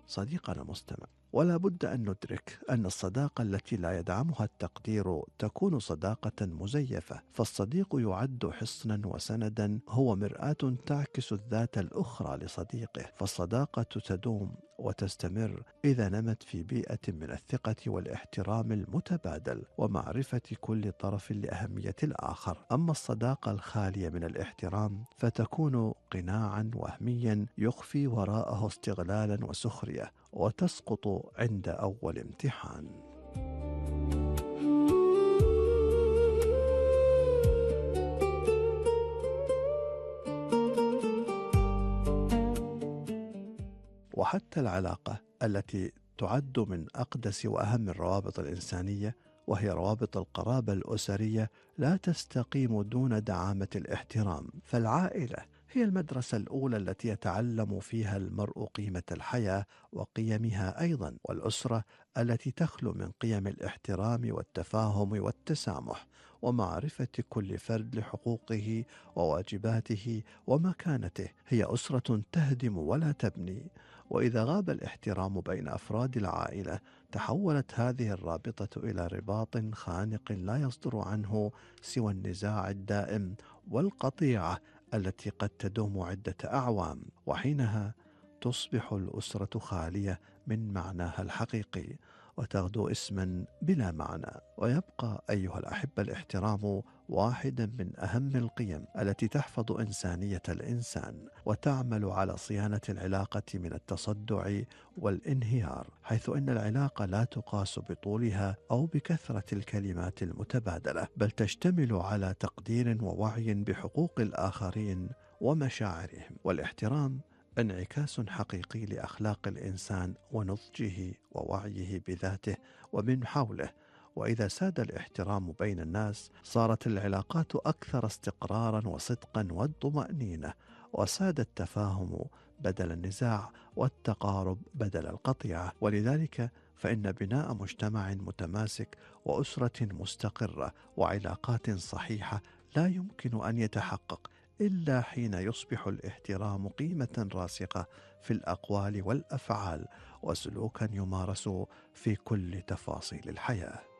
صديقنا المستمع، ولا بد أن ندرك أن الصداقة التي لا يدعمها التقدير تكون صداقة مزيفة. فالصديق يعد حصنا وسندا، هو مرآة تعكس الذات الأخرى لصديقه. فالصداقة تدوم وتستمر إذا نمت في بيئة من الثقة والاحترام المتبادل ومعرفة كل طرف لأهمية الآخر. أما الصداقة الخالية من الاحترام فتكون قناعا وهميا يخفي وراءه استغلالا وسخرية، وتسقط عند أول امتحان. وحتى العلاقة التي تعد من أقدس وأهم الروابط الإنسانية، وهي روابط القرابة الأسرية، لا تستقيم دون دعامة الاحترام. فالعائلة هي المدرسة الأولى التي يتعلم فيها المرء قيمة الحياة وقيمها أيضا، والأسرة التي تخلو من قيم الاحترام والتفاهم والتسامح ومعرفة كل فرد لحقوقه وواجباته ومكانته هي أسرة تهدم ولا تبني. وإذا غاب الاحترام بين أفراد العائلة تحولت هذه الرابطة إلى رباط خانق لا يصدر عنه سوى النزاع الدائم والقطيعة التي قد تدوم عدة أعوام، وحينها تصبح الأسرة خالية من معناها الحقيقي وتغدو اسما بلا معنى. ويبقى أيها الأحبة الاحترام واحدا من أهم القيم التي تحفظ إنسانية الإنسان وتعمل على صيانة العلاقة من التصدع والانهيار، حيث أن العلاقة لا تقاس بطولها أو بكثرة الكلمات المتبادلة، بل تشتمل على تقدير ووعي بحقوق الآخرين ومشاعرهم. والاحترام انعكاس حقيقي لأخلاق الإنسان ونضجه ووعيه بذاته ومن حوله. وإذا ساد الاحترام بين الناس صارت العلاقات أكثر استقرارا وصدقا والطمأنينة، وساد التفاهم بدل النزاع والتقارب بدل القطيعة. ولذلك فإن بناء مجتمع متماسك وأسرة مستقرة وعلاقات صحيحة لا يمكن أن يتحقق إلا حين يصبح الاحترام قيمة راسخة في الأقوال والأفعال وسلوكا يمارس في كل تفاصيل الحياة.